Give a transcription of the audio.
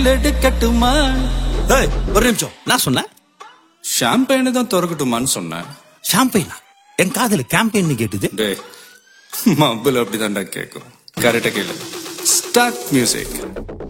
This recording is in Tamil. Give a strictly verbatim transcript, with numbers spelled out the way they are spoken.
எடுக்கட்டுமா? ஏய், ஒரு நிமிஷம். நான் சொன்னேன் ஷாம்பெயினு தான் திறக்கட்டுமான்னு சொன்னேன். ஷாம்பெயினா? என் காதுல கேம்பெயின் கேட்டுது. டேய், மబ్బுல அப்படிதான்டா கேட்கும். கரெக்டா கேளு. Start music.